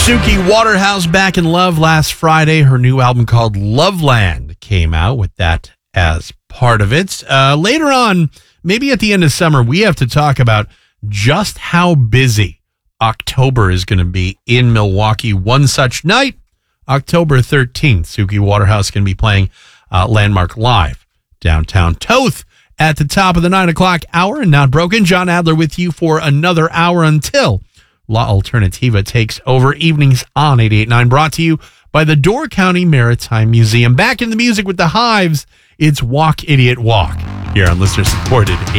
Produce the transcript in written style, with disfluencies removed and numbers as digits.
Suki Waterhouse back in love last Friday. Her new album called Loveland came out with that as part of it. Later on, maybe at the end of summer, we have to talk about just how busy October is going to be in Milwaukee. One such night, October 13th, Suki Waterhouse going to be playing Landmark Live downtown Toth at the top of the 9 o'clock hour. And Not Broken, John Adler with you for another hour until La Alternativa takes over. Evenings on 88.9, brought to you by the Door County Maritime Museum. Back in the music with the Hives, it's Walk Idiot Walk here on listener supported